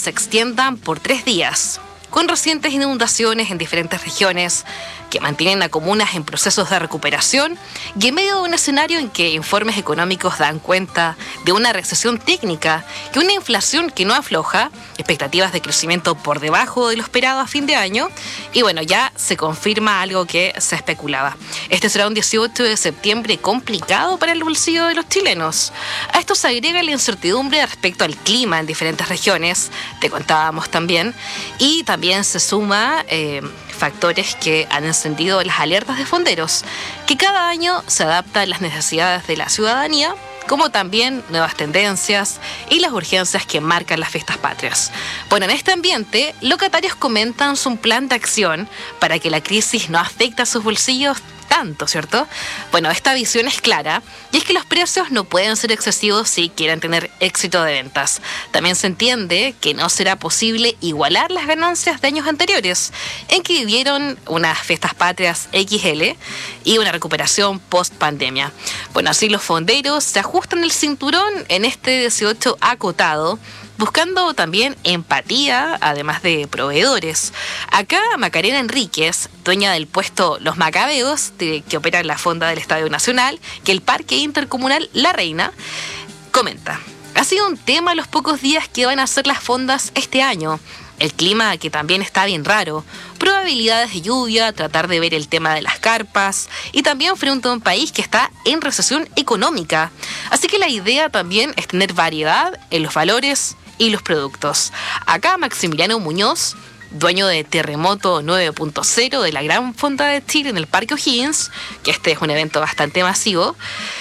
se extiendan por 3 días, con recientes inundaciones en diferentes regiones que mantienen a comunas en procesos de recuperación y en medio de un escenario en que informes económicos dan cuenta de una recesión técnica y una inflación que no afloja, expectativas de crecimiento por debajo de lo esperado a fin de año, y bueno, ya se confirma algo que se especulaba. Este será un 18 de septiembre complicado para el bolsillo de los chilenos. A esto se agrega la incertidumbre respecto al clima en diferentes regiones, te contábamos también, y también se suma factores que han encendido las alertas de fonderos, que cada año se adaptan a las necesidades de la ciudadanía, como también nuevas tendencias y las urgencias que marcan las fiestas patrias. Bueno, en este ambiente, locatarios comentan su plan de acción para que la crisis no afecte a sus bolsillos tanto, ¿cierto? Bueno, esta visión es clara, y es que los precios no pueden ser excesivos si quieren tener éxito de ventas. También se entiende que no será posible igualar las ganancias de años anteriores, en que vivieron unas fiestas patrias XL y una recuperación post-pandemia. Bueno, así los fonderos se ajustan el cinturón en este 18 acotado, buscando también empatía, además de proveedores. Acá Macarena Enríquez, dueña del puesto Los Macabeos, que opera en la fonda del Estadio Nacional, que el Parque Intercomunal La Reina, comenta: ha sido un tema los pocos días que van a ser las fondas este año. El clima, que también está bien raro, probabilidades de lluvia, tratar de ver el tema de las carpas, y también frente a un país que está en recesión económica. Así que la idea también es tener variedad en los valores y los productos. Acá Maximiliano Muñoz, dueño de Terremoto 9.0 de la Gran Fonda de Chile en el Parque O'Higgins, que este es un evento bastante masivo,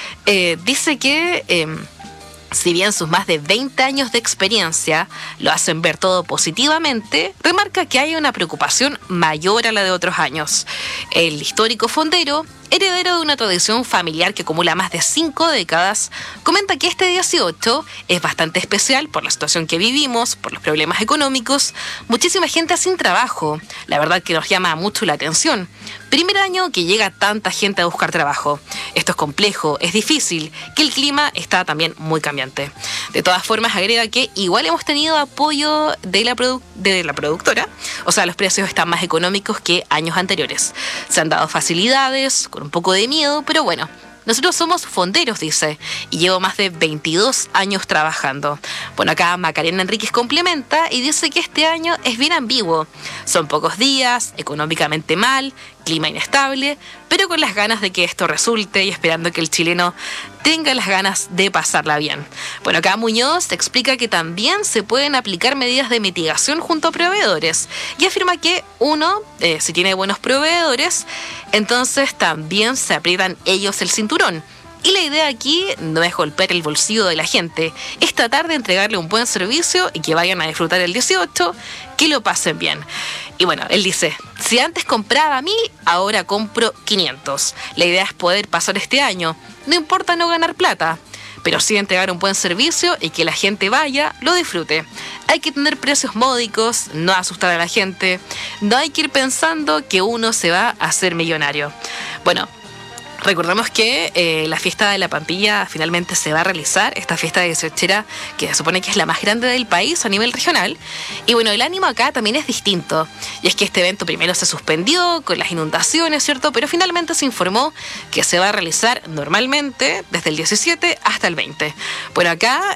dice que si bien sus más de 20 años de experiencia lo hacen ver todo positivamente, remarca que hay una preocupación mayor a la de otros años. El histórico fondero, heredero de una tradición familiar que acumula más de 5 décadas, comenta que este 18 es bastante especial por la situación que vivimos, por los problemas económicos, muchísima gente sin trabajo. La verdad que nos llama mucho la atención. Primer año que llega tanta gente a buscar trabajo. Esto es complejo, es difícil, que el clima está también muy cambiante. De todas formas, agrega que igual hemos tenido apoyo de la productora, o sea, los precios están más económicos que años anteriores. Se han dado facilidades, con un poco de miedo, pero bueno, nosotros somos fonderos, dice, y llevo más de 22 años trabajando. Bueno, acá Macarena Enríquez complementa y dice que este año es bien ambiguo. Son pocos días, económicamente mal, clima inestable, pero con las ganas de que esto resulte y esperando que el chileno tenga las ganas de pasarla bien. Bueno, acá Muñoz explica que también se pueden aplicar medidas de mitigación junto a proveedores y afirma que uno, si tiene buenos proveedores, entonces también se aprietan ellos el cinturón. Y la idea aquí no es golpear el bolsillo de la gente, es tratar de entregarle un buen servicio y que vayan a disfrutar el 18, que lo pasen bien. Y bueno, él dice: si antes compraba 1000, ahora compro 500. La idea es poder pasar este año, no importa no ganar plata, pero sí entregar un buen servicio y que la gente vaya, lo disfrute. Hay que tener precios módicos, no asustar a la gente, no hay que ir pensando que uno se va a hacer millonario. Bueno, recordemos que la fiesta de la Pampilla finalmente se va a realizar, esta fiesta de 18era que se supone que es la más grande del país a nivel regional. Y bueno, el ánimo acá también es distinto. Y es que este evento primero se suspendió con las inundaciones, ¿cierto? Pero finalmente se informó que se va a realizar normalmente desde el 17 hasta el 20. Bueno, acá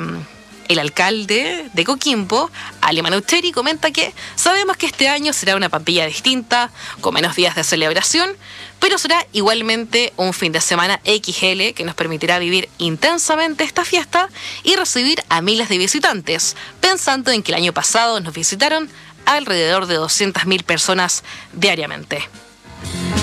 el alcalde de Coquimbo, Ale Manoucheri, comenta que sabemos que este año será una Pampilla distinta, con menos días de celebración, pero será igualmente un fin de semana XL que nos permitirá vivir intensamente esta fiesta y recibir a miles de visitantes, pensando en que el año pasado nos visitaron alrededor de 200.000 personas diariamente.